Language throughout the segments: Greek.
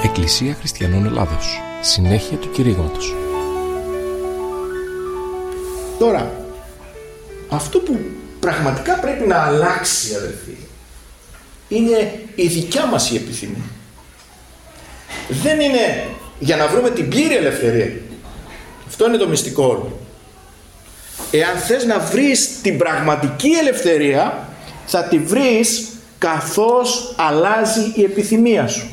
Εκκλησία Χριστιανών Ελλάδος. Συνέχεια του κηρύγματος. Τώρα, αυτό που πραγματικά πρέπει να αλλάξει, αδελφοί, είναι η δικιά μας η επιθυμία. Δεν είναι για να βρούμε την πλήρη ελευθερία. Αυτό είναι το μυστικό όλο. Εάν θες να βρεις την πραγματική ελευθερία, θα τη βρεις καθώς αλλάζει η επιθυμία σου.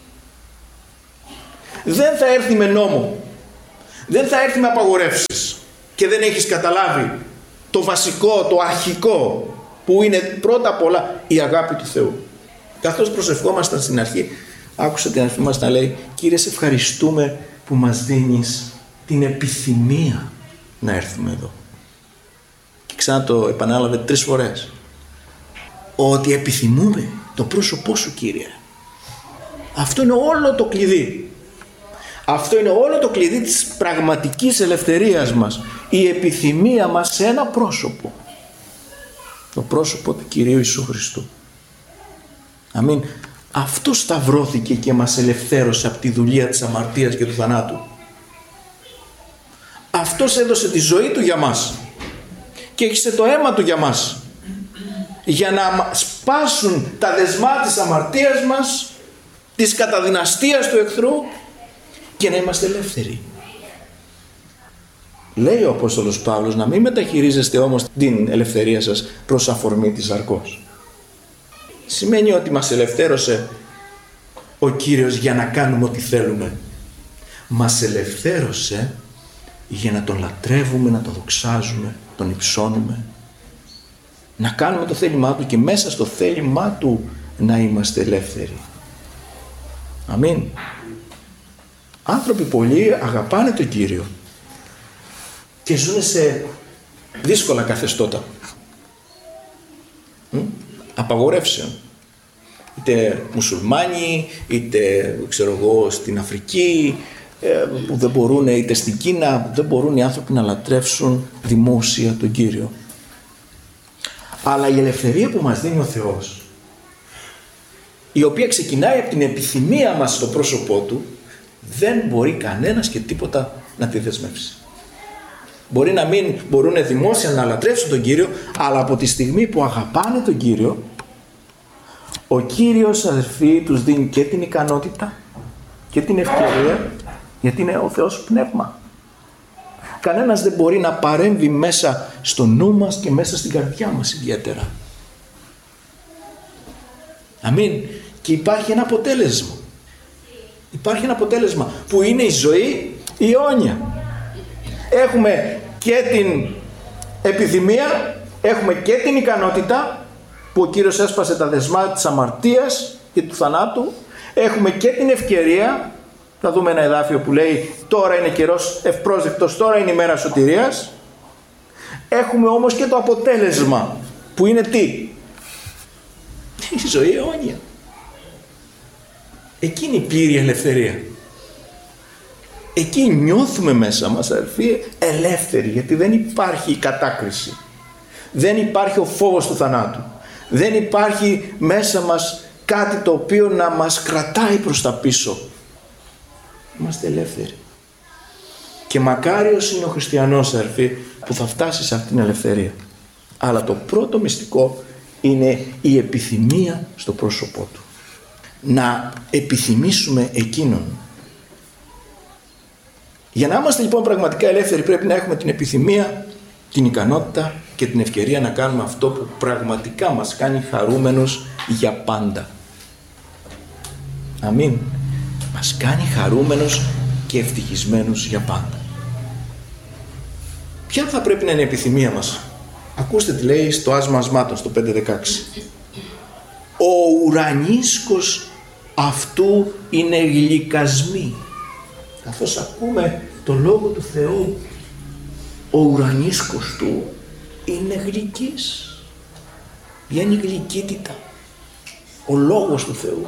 Δεν θα έρθει με νόμο, δεν θα έρθει με απαγορεύσεις και δεν έχεις καταλάβει το βασικό, το αρχικό, που είναι πρώτα απ' όλα η αγάπη του Θεού. Καθώς προσευχόμασταν στην αρχή, άκουσα την αδελφή μας να λέει: Κύριε, σε ευχαριστούμε που μας δίνεις την επιθυμία να έρθουμε εδώ. Και ξανά το επανάλαβε 3 φορές. Ότι επιθυμούμε το πρόσωπό σου, Κύριε. Αυτό είναι όλο το κλειδί. Αυτό είναι όλο το κλειδί της πραγματικής ελευθερίας μας. Η επιθυμία μας σε ένα πρόσωπο. Το πρόσωπο του Κυρίου Ιησού Χριστού. Αμήν. Αυτό σταυρώθηκε και μας ελευθέρωσε από τη δουλεία της αμαρτίας και του θανάτου. Αυτός έδωσε τη ζωή του για μας και έχισε το αίμα του για μας, για να σπάσουν τα δεσμά της αμαρτίας μας, της καταδυναστίας του εχθρού και να είμαστε ελεύθεροι. Λέει ο Απόστολος Παύλος να μην μεταχειρίζεστε όμως την ελευθερία σας προς αφορμή της σαρκός. Σημαίνει ότι μας ελευθέρωσε ο Κύριος για να κάνουμε ό,τι θέλουμε. Μας ελευθέρωσε για να τον λατρεύουμε, να τον δοξάζουμε, τον υψώνουμε, να κάνουμε το θέλημά του και μέσα στο θέλημά του να είμαστε ελεύθεροι. Αμήν. Άνθρωποι πολλοί αγαπάνε τον Κύριο και ζουν σε δύσκολα καθεστώτα απαγορεύσεων, είτε μουσουλμάνοι, είτε ξέρω εγώ στην Αφρική που δεν μπορούν, είτε στην Κίνα που δεν μπορούν οι άνθρωποι να λατρεύσουν δημόσια τον Κύριο. Αλλά η ελευθερία που μας δίνει ο Θεός, η οποία ξεκινάει από την επιθυμία μας στο πρόσωπό του, δεν μπορεί κανένας και τίποτα να τη δεσμεύσει. Μπορεί να μην μπορούν δημόσια να λατρεύσουν τον Κύριο, αλλά από τη στιγμή που αγαπάνε τον Κύριο, ο Κύριος, αδερφοί, τους δίνει και την ικανότητα και την ευκαιρία, γιατί είναι ο Θεός πνεύμα. Κανένας δεν μπορεί να παρέμβει μέσα στο νου μας και μέσα στην καρδιά μας ιδιαίτερα. Αμήν. Και υπάρχει ένα αποτέλεσμα. Υπάρχει ένα αποτέλεσμα που είναι η ζωή η αιώνια. Έχουμε και την επιθυμία, έχουμε και την ικανότητα που ο Κύριος έσπασε τα δεσμά της αμαρτίας και του θανάτου. Έχουμε και την ευκαιρία, θα δούμε ένα εδάφιο που λέει τώρα είναι καιρός ευπρόσδεκτος, τώρα είναι η μέρα σωτηρίας. Έχουμε όμως και το αποτέλεσμα που είναι τι? Η ζωή αιώνια. Εκεί είναι η πλήρη ελευθερία. Εκεί νιώθουμε μέσα μας, αδελφοί, ελεύθεροι, γιατί δεν υπάρχει η κατάκριση. Δεν υπάρχει ο φόβος του θανάτου. Δεν υπάρχει μέσα μας κάτι το οποίο να μας κρατάει προς τα πίσω. Είμαστε ελεύθεροι. Και μακάριος είναι ο χριστιανός, αδελφοί, που θα φτάσει σε αυτήν την ελευθερία. Αλλά το πρώτο μυστικό είναι η επιθυμία στο πρόσωπό του. Να επιθυμήσουμε εκείνον. Για να είμαστε λοιπόν πραγματικά ελεύθεροι πρέπει να έχουμε την επιθυμία, την ικανότητα και την ευκαιρία να κάνουμε αυτό που πραγματικά μας κάνει χαρούμενους για πάντα. Αμήν. Μας κάνει χαρούμενους και ευτυχισμένους για πάντα. Ποια θα πρέπει να είναι η επιθυμία μας? Ακούστε τι λέει στο άσμα ασμάτων, στο 5:16. Ο ουρανίσκος αυτού είναι γλυκασμή. Καθώς ακούμε το Λόγο του Θεού, ο ουρανίσκος του είναι γλυκής. Βγαίνει γλυκύτητα. Ο Λόγος του Θεού.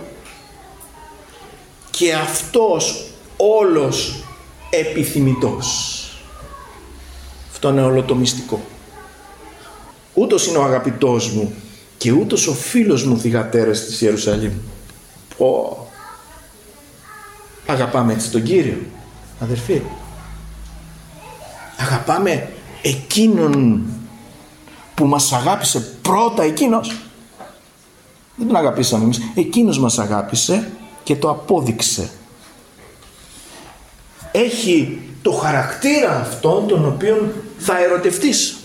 Και αυτός όλος επιθυμητός. Αυτό είναι όλο το μυστικό. Ούτως είναι ο αγαπητός μου και ούτως ο φίλος μου θυγατέρες της Ιερουσαλήμ. Αγαπάμε έτσι τον Κύριο, αδερφοί? Αγαπάμε εκείνον που μας αγάπησε πρώτα εκείνος? Δεν τον αγαπήσαμε εμείς. Εκείνος μας αγάπησε και το απόδειξε. Έχει το χαρακτήρα αυτόν τον οποίον θα ερωτευτείς.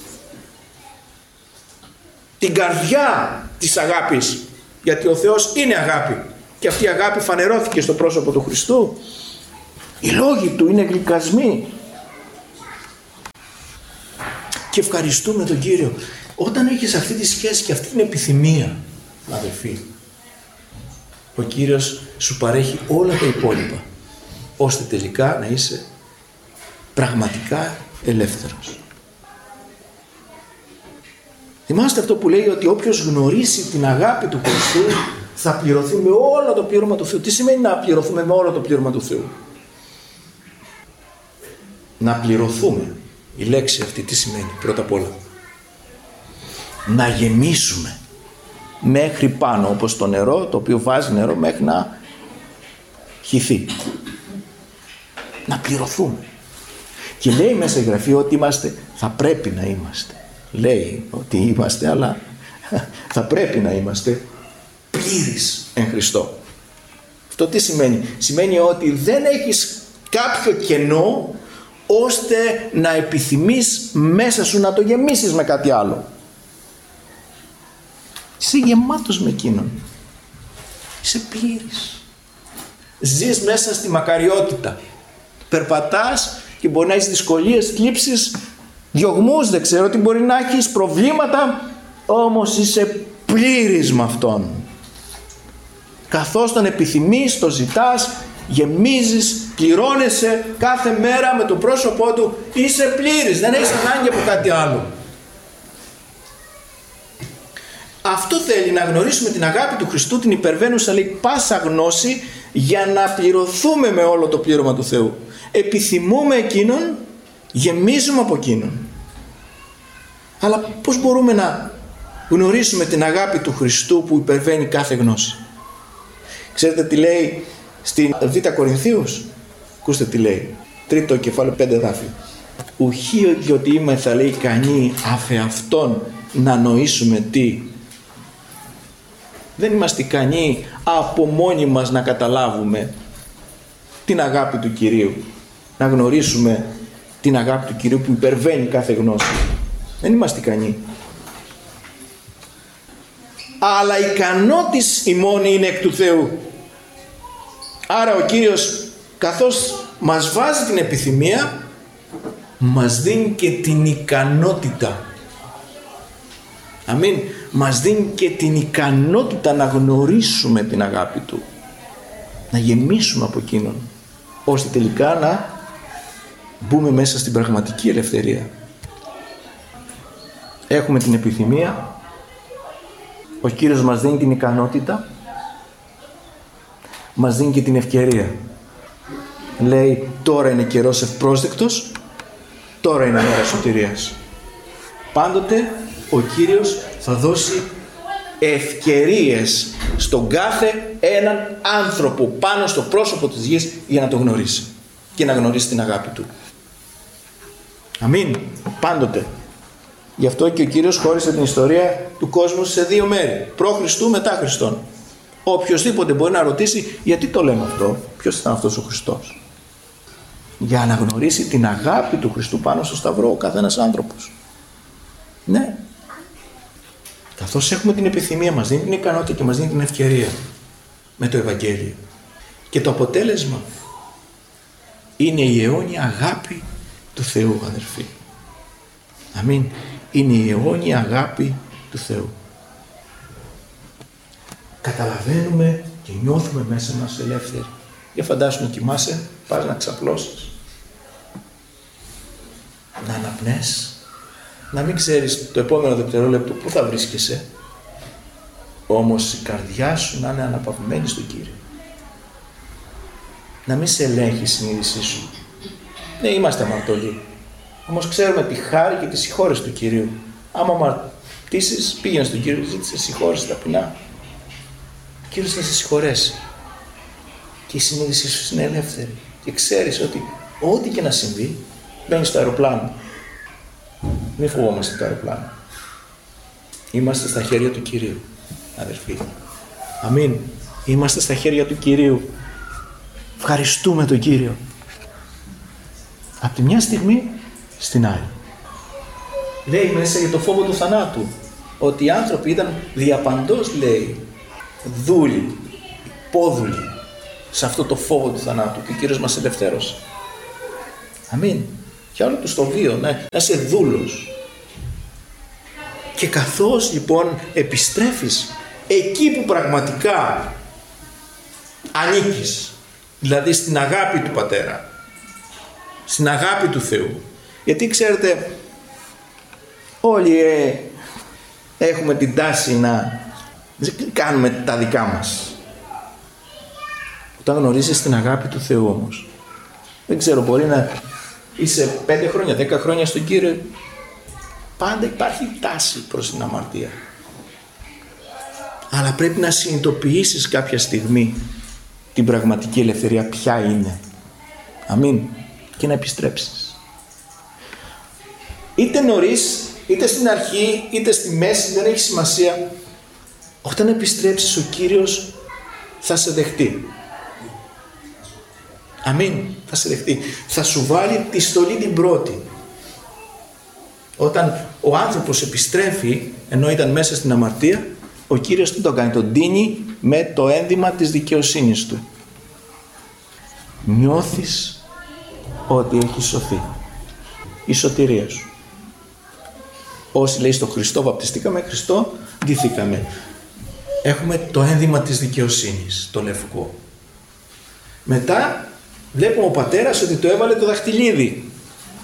Την καρδιά της αγάπης. Γιατί ο Θεός είναι αγάπη. Και αυτή η αγάπη φανερώθηκε στο πρόσωπο του Χριστού. Οι λόγοι του είναι γλυκασμοί. Και ευχαριστούμε τον Κύριο. Όταν έχεις αυτή τη σχέση και αυτή την επιθυμία, αδελφοί, ο Κύριος σου παρέχει όλα τα υπόλοιπα, ώστε τελικά να είσαι πραγματικά ελεύθερος. Θυμάστε αυτό που λέει ότι όποιος γνωρίσει την αγάπη του Χριστού θα πληρωθεί με όλο το πλήρωμα του Θεού. Τι σημαίνει να πληρωθούμε με όλο το πλήρωμα του Θεού? Να πληρωθούμε. Η λέξη αυτή τι σημαίνει? Πρώτα απ' όλα να γεμίσουμε μέχρι πάνω, όπως το νερό, το οποίο βάζει νερό μέχρι να χυθεί. Να πληρωθούμε. Και λέει μέσα η Γραφή ότι θα πρέπει να είμαστε. Λέει ότι είμαστε, αλλά θα πρέπει να είμαστε πλήρεις εν Χριστώ. Αυτό τι σημαίνει? Σημαίνει ότι δεν έχεις κάποιο κενό ώστε να επιθυμείς μέσα σου να το γεμίσεις με κάτι άλλο. Είσαι γεμάτος με εκείνον. Είσαι πλήρης. Ζεις μέσα στη μακαριότητα. Περπατάς και μπορεί να έχεις δυσκολίες, θλίψεις, διωγμούς, δεν ξέρω τι μπορεί να έχεις, προβλήματα, όμως είσαι πλήρης με αυτόν. Καθώς τον επιθυμείς, το ζητάς, γεμίζεις, πληρώνεσαι κάθε μέρα με το πρόσωπό του, είσαι πλήρης, δεν έχεις ανάγκη από κάτι άλλο. Αυτό θέλει, να γνωρίσουμε την αγάπη του Χριστού, την υπερβαίνουσα, λέει, πάσα γνώση, για να πληρωθούμε με όλο το πλήρωμα του Θεού. Επιθυμούμε εκείνον, γεμίζουμε από εκείνον. Αλλά πώς μπορούμε να γνωρίσουμε την αγάπη του Χριστού που υπερβαίνει κάθε γνώση? Ξέρετε τι λέει στην Β' Κορινθίους? Ακούστε τι λέει. 3ο κεφάλαιο 5 εδάφιο. Ουχή διότι είμαι, θα λέει, ικανοί αφ' αυτόν να νοήσουμε τι? Δεν είμαστε ικανοί από μόνοι μας να καταλάβουμε την αγάπη του Κυρίου, να γνωρίσουμε την αγάπη του Κυρίου που υπερβαίνει κάθε γνώση. Δεν είμαστε ικανοί. Αλλά ικανότης ημών είναι εκ του Θεού. Άρα ο Κύριος, καθώς μας βάζει την επιθυμία, μας δίνει και την ικανότητα. Αμήν. Μας δίνει και την ικανότητα να γνωρίσουμε την αγάπη Του, να γεμίσουμε από εκείνον, ώστε τελικά να μπούμε μέσα στην πραγματική ελευθερία. Έχουμε την επιθυμία, ο Κύριος μας δίνει την ικανότητα, μας δίνει και την ευκαιρία. Λέει, τώρα είναι καιρός ευπρόσδεκτος, τώρα είναι μέρα σωτηρίας. Πάντοτε ο Κύριος θα δώσει ευκαιρίες στον κάθε έναν άνθρωπο πάνω στο πρόσωπο της γης για να το γνωρίσει και να γνωρίσει την αγάπη Του. Αμήν. Πάντοτε. Γι' αυτό και ο Κύριος χώρισε την ιστορία του κόσμου σε δύο μέρη. Προ Χριστού, μετά Χριστόν. Οποιοςδήποτε μπορεί να ρωτήσει γιατί το λέμε αυτό, ποιος ήταν αυτός ο Χριστός? Για να γνωρίσει την αγάπη του Χριστού πάνω στο Σταυρό ο καθένας άνθρωπος. Ναι. Καθώς έχουμε την επιθυμία, μας δίνει την ικανότητα και μας δίνει την ευκαιρία με το Ευαγγέλιο. Και το αποτέλεσμα είναι η αιώνια αγάπη του Θεού, αδερφοί. Αμήν. Είναι η αιώνια αγάπη του Θεού. Καταλαβαίνουμε και νιώθουμε μέσα μας ελεύθεροι. Για φαντάσου να κοιμάσαι, πας να ξαπλώσεις, να αναπνές, να μην ξέρεις το επόμενο δευτερόλεπτο πού θα βρίσκεσαι, όμως η καρδιά σου να είναι αναπαυμένη στον Κύριο. Να μην σε ελέγχει η συνείδησή σου. Ναι, είμαστε αμαρτωλοί, όμως ξέρουμε τη χάρη και τη συγχώρεση του Κυρίου. Άμα αμαρτήσεις, πήγαινε στον Κύριο, ζήτησε συγχώρεση ταπεινά. Ο Κύριος θα σε συγχωρέσει. και η συνείδησή σου είναι ελεύθερη και ξέρεις ότι ό,τι και να συμβεί, μπαίνεις στο αεροπλάνο. Μην φοβόμαστε το αεροπλάνο. Είμαστε στα χέρια του Κυρίου, αδερφοί. Αμήν. Είμαστε στα χέρια του Κυρίου. Ευχαριστούμε τον Κύριο. Από τη μια στιγμή στην άλλη. Λέει μέσα για το φόβο του θανάτου ότι οι άνθρωποι ήταν διαπαντός, λέει, δούλοι, υπόδουλοι σε αυτό το φόβο του θανάτου και ο Κύριος μας ελευθέρωσε. Αμήν. Για όλο τους το βίο, να είσαι δούλος. Και καθώς λοιπόν επιστρέφεις εκεί που πραγματικά ανήκεις, δηλαδή στην αγάπη του Πατέρα, στην αγάπη του Θεού. Γιατί ξέρετε, όλοι έχουμε την τάση να κάνουμε τα δικά μας. Όταν γνωρίζεις την αγάπη του Θεού όμως, δεν ξέρω, μπορεί να είσαι 5 χρόνια, 10 χρόνια στον Κύριο, πάντα υπάρχει τάση προς την αμαρτία. Αλλά πρέπει να συνειδητοποιήσεις κάποια στιγμή την πραγματική ελευθερία ποια είναι. Αμήν. Και να επιστρέψεις. Είτε νωρίς, είτε στην αρχή, είτε στη μέση, δεν έχει σημασία. Όταν επιστρέψεις, ο Κύριος θα σε δεχτεί. Αμήν. Θα σε δεχτεί. Θα σου βάλει τη στολή την πρώτη. Όταν ο άνθρωπος επιστρέφει, ενώ ήταν μέσα στην αμαρτία, ο Κύριος τι τον κάνει? Τον τίνει με το ένδυμα της δικαιοσύνης του. Νιώθεις ότι έχεις σωθεί. Η σωτηρία σου. Όσοι λέει στο Χριστό βαπτιστήκαμε, Χριστό ντυθήκαμε. Έχουμε το ένδυμα της δικαιοσύνης, το λευκό. Μετά βλέπουμε ο Πατέρας ότι το έβαλε το δαχτυλίδι.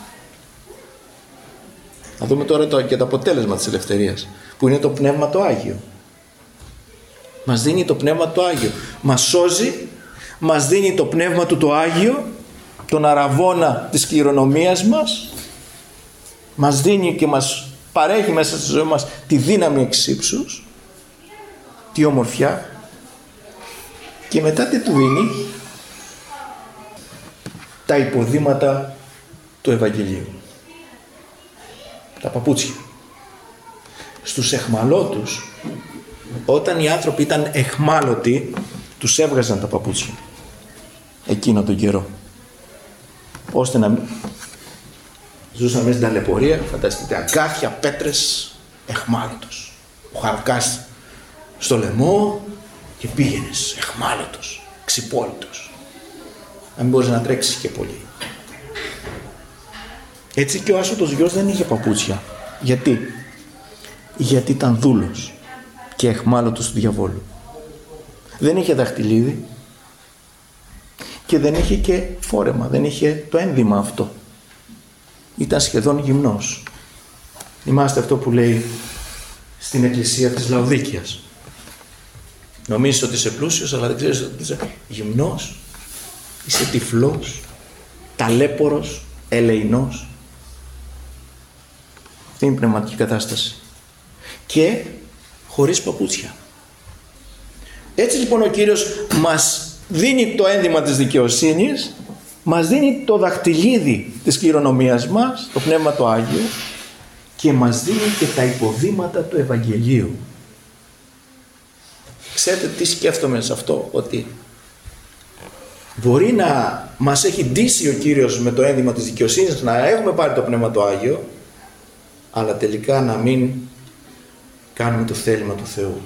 Να δούμε τώρα και το αποτέλεσμα της ελευθερίας, που είναι το Πνεύμα το Άγιο. Μας δίνει το Πνεύμα το Άγιο. Μας σώζει, μας δίνει το Πνεύμα του το Άγιο, τον αραβώνα της κληρονομίας μας, μας δίνει και μας παρέχει μέσα στη ζωή μας τη δύναμη εξύψους, τη ομορφιά, και μετά τι του δίνει? Τα υποδήματα του Ευαγγελίου. Τα παπούτσια. Στους αιχμαλώτους, όταν οι άνθρωποι ήταν αιχμάλωτοι, τους έβγαζαν τα παπούτσια εκείνο τον καιρό, ώστε να ζούσαν μέσα στην ταλαιπωρία. Φανταστείτε, αγκάθια, πέτρες, αιχμάλωτος. Ο χαρκάς στο λαιμό και πήγαινες αιχμάλωτος, ξυπόλυτος. Να μην μπορείς να τρέξεις και πολύ. Έτσι και ο άσωτος γιος δεν είχε παπούτσια. Γιατί? Γιατί ήταν δούλος και αιχμάλωτος του διαβόλου. Δεν είχε δαχτυλίδι και δεν είχε και φόρεμα, δεν είχε το ένδυμα αυτό. Ήταν σχεδόν γυμνός. Θυμάστε αυτό που λέει στην εκκλησία της Λαοδίκειας. Νομίζεις ότι είσαι πλούσιος, αλλά δεν ξέρεις ότι είσαι γυμνός, είσαι τυφλός, ταλέπορος, ελεεινός. Αυτή είναι η πνευματική κατάσταση. Και χωρίς παπούτσια. Έτσι λοιπόν ο Κύριος μας δίνει το ένδυμα της δικαιοσύνης, μας δίνει το δαχτυλίδι της κληρονομίας μας, το Πνεύμα το Άγιο, και μας δίνει και τα υποδήματα του Ευαγγελίου. Ξέρετε τι σκέφτομαι σε αυτό? Ότι μπορεί να μας έχει ντύσει ο Κύριος με το ένδυμα της δικαιοσύνης, να έχουμε πάρει το Πνεύμα το Άγιο, αλλά τελικά να μην κάνουμε το θέλημα του Θεού.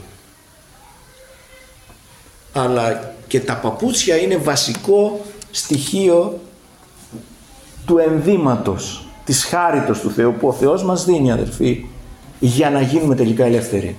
Αλλά και τα παπούτσια είναι βασικό στοιχείο του ενδύματος, της χάριτος του Θεού, που ο Θεός μας δίνει, αδερφοί, για να γίνουμε τελικά ελεύθεροι.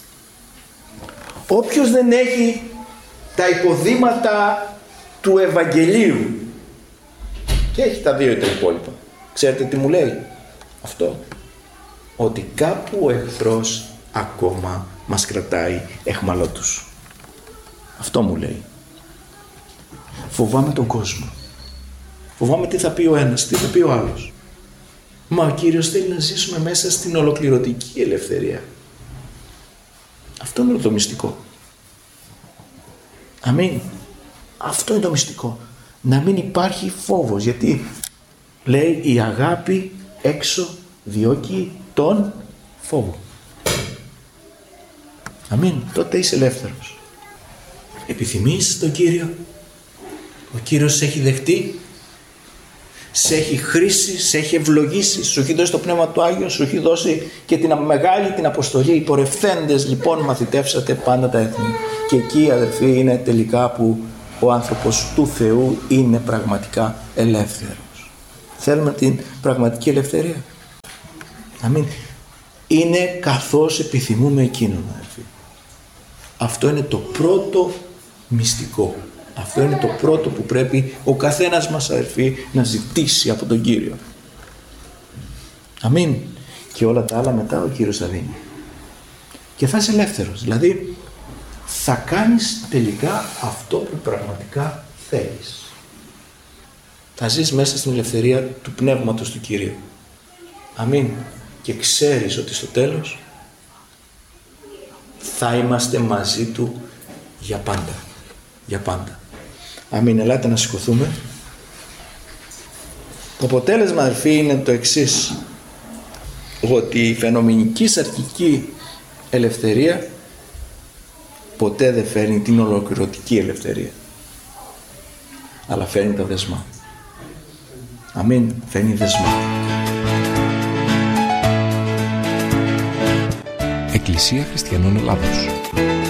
Όποιος δεν έχει τα υποδήματα του Ευαγγελίου και έχει τα δύο ή τα υπόλοιπα, ξέρετε τι μου λέει αυτό? Ότι κάπου ο εχθρός ακόμα μας κρατάει αιχμαλώτους. Αυτό μου λέει. Φοβάμαι τον κόσμο. Φοβάμαι τι θα πει ο ένας, τι θα πει ο άλλος. Μα ο Κύριος θέλει να ζήσουμε μέσα στην ολοκληρωτική ελευθερία. Αυτό είναι το μυστικό. Αμήν. Αυτό είναι το μυστικό. Να μην υπάρχει φόβος, γιατί λέει η αγάπη έξω διώκει τον φόβο. Αμήν. Τότε είσαι ελεύθερος. Επιθυμείς τον Κύριο. Ο Κύριος σε έχει δεχτεί, σε έχει χρήσει, σε έχει ευλογήσει, σου έχει δώσει το Πνεύμα του Άγιο, σου έχει δώσει και την μεγάλη την αποστολή. Οι πορευθέντες λοιπόν μαθητεύσατε πάντα τα έθνη. Και εκεί, αδερφοί, είναι τελικά που ο άνθρωπος του Θεού είναι πραγματικά ελεύθερος. Θέλουμε την πραγματική ελευθερία. Αμήν. Είναι καθώς επιθυμούμε εκείνον, αδερφοί. Αυτό είναι το πρώτο μυστικό. Αυτό είναι το πρώτο που πρέπει ο καθένας μας, αδερφοί, να ζητήσει από τον Κύριο. Αμήν. Και όλα τα άλλα μετά ο Κύριος θα δίνει. Και θα είσαι ελεύθερος. Δηλαδή θα κάνεις τελικά αυτό που πραγματικά θέλεις. Θα ζεις μέσα στην ελευθερία του Πνεύματος του Κυρίου. Αμήν. Και ξέρεις ότι στο τέλος θα είμαστε μαζί Του για πάντα. Για πάντα. Αμήν. Ελάτε να σηκωθούμε. Το αποτέλεσμα, αδελφοί, είναι το εξής. Ότι η φαινομενική σαρκική ελευθερία ποτέ δεν φέρνει την ολοκληρωτική ελευθερία. Αλλά φέρνει τα δεσμά. Αμήν. Φέρνει δεσμά. Εκκλησία Χριστιανών Ελλάδος.